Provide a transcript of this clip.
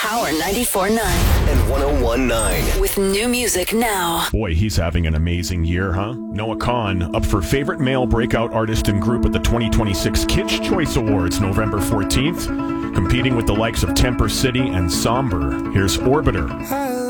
Power 94.9 and 101.9. with new music now. Boy, he's having an amazing year, huh? Noah Kahan up for Favorite Male Breakout Artist and Group at the 2026 Kids' Choice Awards, November 14th, competing with the likes of Temper City and Somber. Here's Orbiter.